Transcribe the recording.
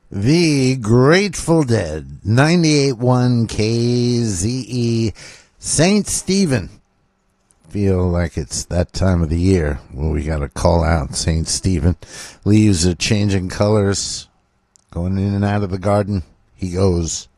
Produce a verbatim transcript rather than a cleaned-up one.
The Grateful Dead, ninety-eight point one K Z E, Saint Stephen. Feel like it's that time of the year where we got to call out Saint Stephen. Leaves are changing colors, going in and out of the garden. He goes.